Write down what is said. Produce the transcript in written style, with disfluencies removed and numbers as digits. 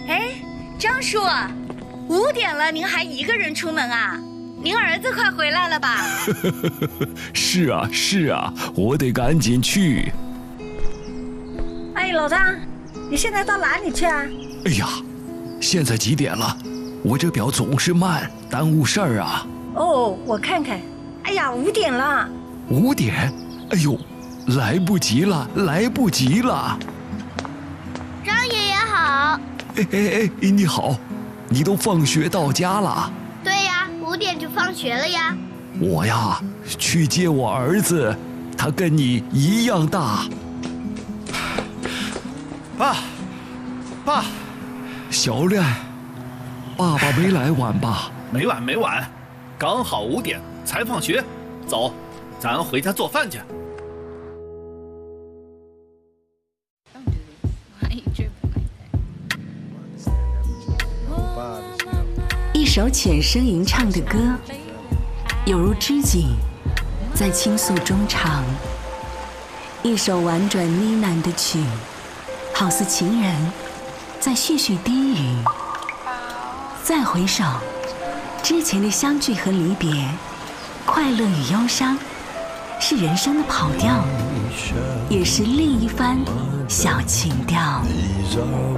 哎，张叔，5点了，您还一个人出门啊？您儿子快回来了吧？ 是啊，是啊，我得赶紧去。 哎，老张，你现在到哪里去啊？ 哎呀，现在几点了？我这表总是慢，耽误事儿啊。 哦，我看看。哎呀，5点了。 5点？哎呦，来不及了，来不及了。 张爷爷好。 哎，你好，你都放学到家了？ 对呀，5点就放学了呀。 我呀，去接我儿子，他跟你一样大。 爸， 小亮，爸爸没来晚吧？ 没晚，刚好5点才放学。走，咱回家做饭去。 一首浅声吟唱的歌，有如织锦，在倾诉中长；一首婉转呢喃的曲，好似情人在絮絮低语。再回首，之前的相聚和离别，快乐与忧伤，是人生的跑调，也是另一番小情调。